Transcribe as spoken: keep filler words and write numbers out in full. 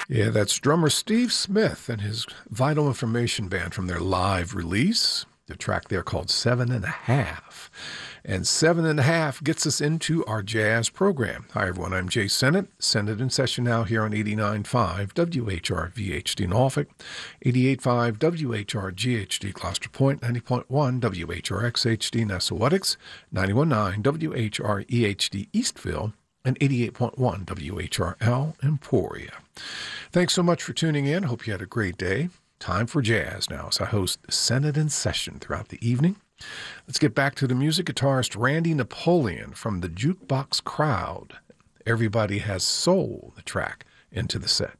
Yeah, that's drummer Steve Smith and his Vital Information Band from their live release. The track there called Seven and a Half. And Seven and a Half gets us into our jazz program. Hi, everyone. I'm Jay Sennett. Sennett in session now here on eighty-nine point five W H R V H D Norfolk, eighty-eight point five W H R G H D Gloucester Point, ninety point one W H R X H D Nessawetics, ninety-one point nine W H R E H D Eastville, and eighty-eight point one W H R L Emporia. Thanks so much for tuning in. Hope you had a great day. Time for jazz now as I host Sennett in Session throughout the evening. Let's get back to the music. Guitarist Randy Napoleon from the Jukebox Crowd. Everybody Has Soul, the track, into the set.